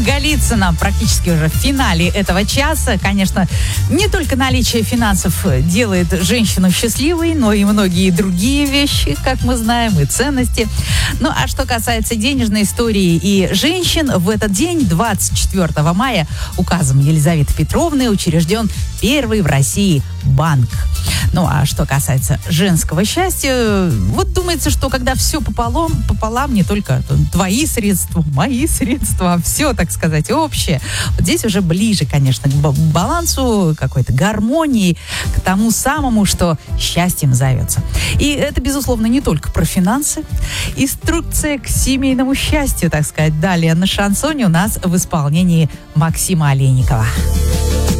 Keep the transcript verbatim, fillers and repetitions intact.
Голицына практически уже в финале этого часа. Конечно, не только наличие финансов делает женщину счастливой, но и многие другие вещи, как мы знаем, и ценности. Ну, а что касается денежной истории и женщин, в этот день, двадцать четвёртого мая, указом Елизаветы Петровны учрежден первый в России банк. Ну, а что касается женского счастья, вот думается, что когда все пополам, пополам, не только твои средства, мои средства, а все, так сказать, общее, вот здесь уже ближе, конечно, к балансу, какой-то гармонии, к тому самому, что счастьем зовется. И это, безусловно, не только про финансы. Инструкция к семейному счастью, так сказать, далее на шансоне у нас в исполнении Максима Олейникова.